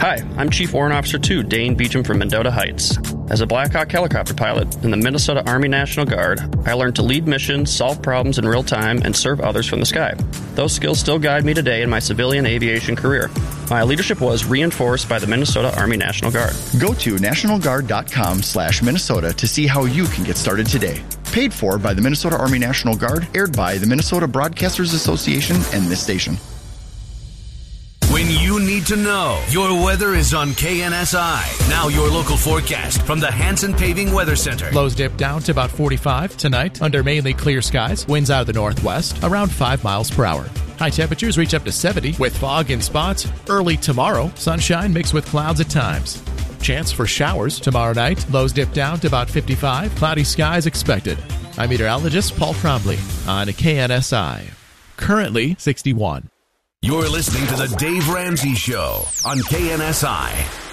Hi, I'm Chief Warrant Officer 2, Dane Beecham from Mendota Heights. As a Black Hawk helicopter pilot in the Minnesota Army National Guard, I learned to lead missions, solve problems in real time, and serve others from the sky. Those skills still guide me today in my civilian aviation career. My leadership was reinforced by the Minnesota Army National Guard. Go to nationalguard.com/Minnesota to see how you can get started today. Paid for by the Minnesota Army National Guard, aired by the Minnesota Broadcasters Association and this station. When you need to know, your weather is on KNSI. Now your local forecast from the Hanson Paving Weather Center. Lows dip down to about 45 tonight under mainly clear skies. Winds out of the northwest around 5 miles per hour. High temperatures reach up to 70 with fog in spots. Early tomorrow, sunshine mixed with clouds at times. Chance for showers tomorrow night. Lows dip down to about 55. Cloudy skies expected. I'm meteorologist Paul Trombley on KNSI. Currently 61. You're listening to The Dave Ramsey Show on KNSI.